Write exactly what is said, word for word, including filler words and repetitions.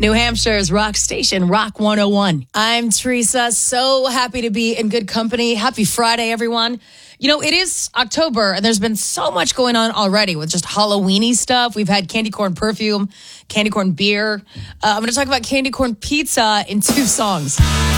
New Hampshire's rock station, Rock one oh one. I'm Teresa. So happy to be in good company. Happy Friday, everyone. You know, it is October, and there's been so much going on already with just Halloween-y stuff. We've had candy corn perfume, candy corn beer. Uh, I'm going to talk about candy corn pizza in two songs.